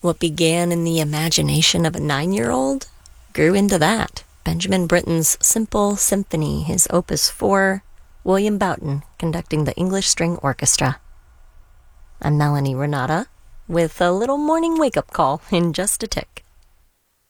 What began in the imagination of a 9-year-old grew into that. Benjamin Britten's Simple Symphony, his Opus 4, William Boughton conducting the English String Orchestra. I'm Melanie Renata with a little morning wake-up call in just a tick.